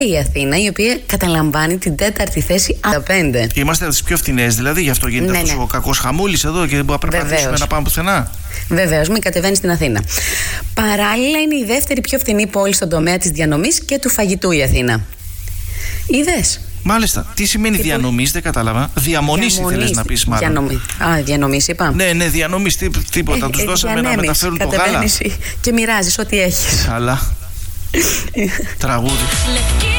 η Αθήνα, η οποία καταλαμβάνει την 4η θέση 5. Είμαστε από τις πιο φθηνές, δηλαδή, γι' αυτό γίνεται αυτός ο κακός χαμούλης εδώ και δεν μπορούμε να περπατήσουμε να πάμε πουθενά. Βεβαίως, μην κατεβαίνει στην Αθήνα. Παράλληλα, είναι η δεύτερη πιο φθηνή πόλη στον τομέα της διανομής και του φαγητού η Αθήνα. Είδες? Μάλιστα. Τι σημαίνει διανομής, δεν κατάλαβα. Διαμονής ήθελες να πεις, μάλλον. Διανομής είπα. Ναι, διανομής, τίποτα. Τους δώσαμε να μεταφέρουν το γάλα. Και μοιράζεις ό,τι έχεις. Αλλά. Τραγούδι.